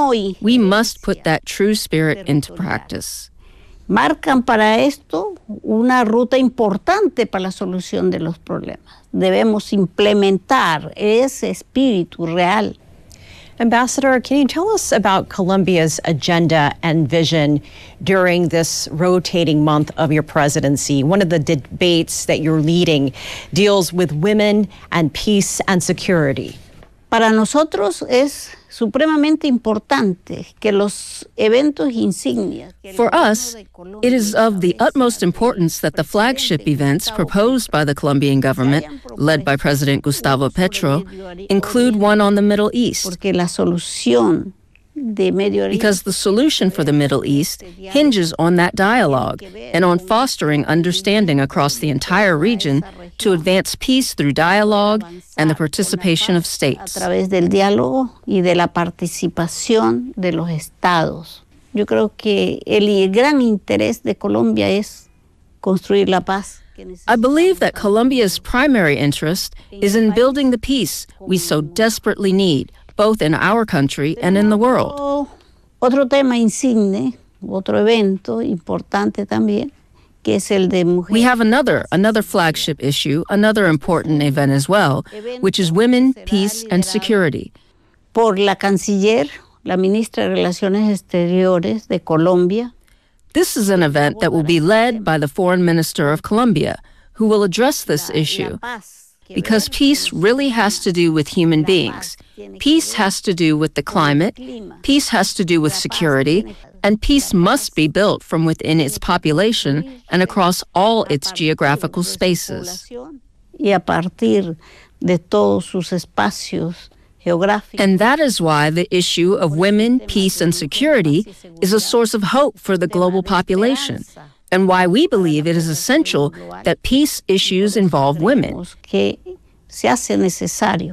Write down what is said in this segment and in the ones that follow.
hoy We must put that true spirit into practice. marcan para esto una ruta importante para la solución de los problemas. Debemos implementar ese espíritu real. Ambassador, can you tell us about Colombia's agenda and vision during this rotating month of your presidency? One of the debates that you're leading deals with women and peace and security. Para nosotros es supremamente importante que los eventos insignias. For us, it is of the utmost importance that the flagship events proposed by the Colombian government, led by President Gustavo Petro, include one on the Middle East. Porque la solución de Medio Oriente, Because the solution for the Middle East hinges on that dialogue and on fostering understanding across the entire region to advance peace through dialogue and the participation of a states. través del diálogo y de la participación de los estados. Yo creo que el gran interés de Colombia es construir la paz. I believe that Colombia's primary interest is in building the peace we so desperately need, both in our country and in the world. Otro tema insigne, otro evento importante también, que es el de mujeres. We have another flagship issue, another important event as well, which is women, peace, and security. Por la canciller, la ministra de Relaciones Exteriores de Colombia. This is an event that will be led by the Foreign Minister of Colombia, who will address this issue. Because peace really has to do with human beings. Peace has to do with the climate. Peace has to do with security. And peace must be built from within its population and across all its geographical spaces. Y a partir de todos sus espacios geográficos. And that is why the issue of women, peace, and security is a source of hope for the global population, and why we believe it is essential that peace issues involve women. Que se hace necesario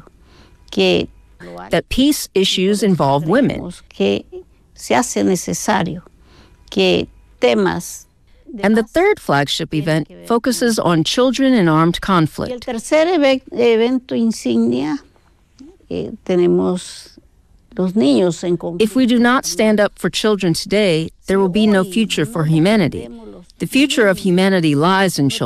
que That peace issues involve women. que se hace necesario que temas. And the third flagship event focuses on children in armed Y el conflict. tercer evento insignia, tenemos los niños en conflicto. If we do not stand up for children today, there will be no future for humanity. The future of humanity lies in children.